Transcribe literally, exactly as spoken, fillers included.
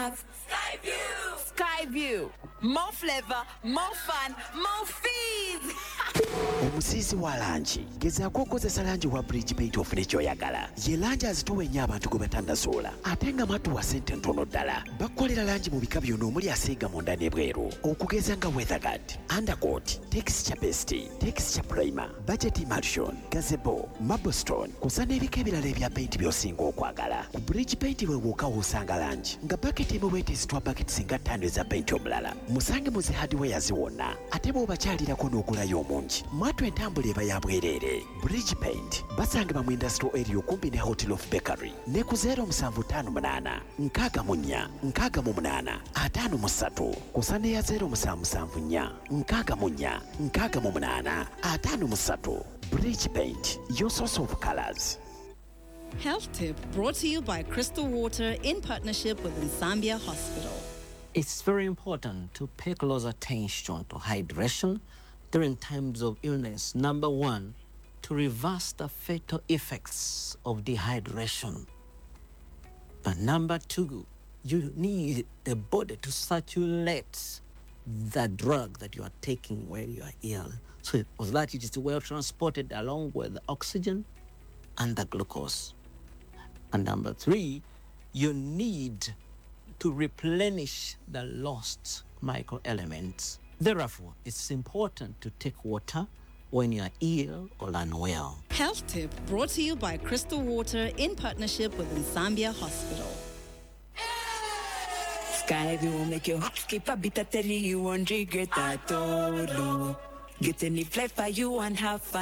have Skyview. Skyview. More flavor, more fun, more fees. Omusizi wa langi gezaako okozesa langi wa Bridge Paint ofune ky'oyagala. Ye langi azitowa ennyo abantu gwe batannazuula ate nga matuwa ssente ntono ddala. Bakolera langi mu bika byonna omuli asiiga munda n'ebweru okugeza nga weatherguard, undercoat, texture paste, texture primer, budget emulsion, gazebo, marblestone kusa n'ebika ebirala ebya paint by'osinga okwagala. Ku Bridge Paint bwe wookawo osanga langi nga baketi emu weeteezitwa baketi nga ttaano eza paint omulala. Musange mu zi hardware ziwonna ate bw'obakyalirako n'ogulayo omungi. Mwattu entambula eba ya bwereere. Bridge Paint basangibwa mu industrial area okumpi ne Hotel of Bakery ne ku zero musanvu ttaano munaana nkaaga mu nnya nkaaga mu munaana ataano mu ssatu kusa ne ya zero musanvu musanvu nnya nkaaga mu nnya nkaaga mu munaana ataano mu ssatu. Bridge Paint, your source of colors. Health tip brought to you by Crystal Water in partnership with Nsambia Hospital. It's very important to pay close attention to hydration during times of illness. Number one, to reverse the fatal effects of dehydration. But number two, you need the body to circulate the drug that you are taking when you are ill, so that it is well transported along with the oxygen and the glucose. And number three, you need to replenish the lost microelements. Therefore, it's important to take water when you are ill or unwell. Health tip brought to you by Crystal Water in partnership with Nsambia Hospital. Skyview will make your heart skip a bit of you won't regret at all. Get any flavor you want, have fun.